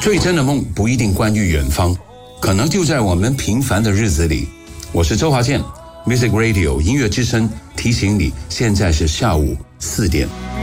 最真的梦不一定关于远方，可能就在我们平凡的日子里。我是周华健， Music Radio 音乐之声提醒你，现在是下午4点。